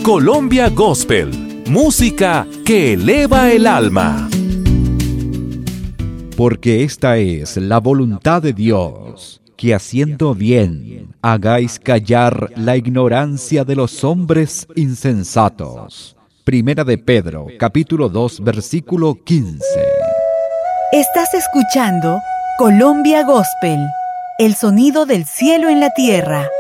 Colombia Gospel, música que eleva el alma. Porque esta es la voluntad de Dios, que haciendo bien hagáis callar la ignorancia de los hombres insensatos. Primera de Pedro, capítulo 2, versículo 15. Estás escuchando Colombia Gospel, el sonido del cielo en la tierra.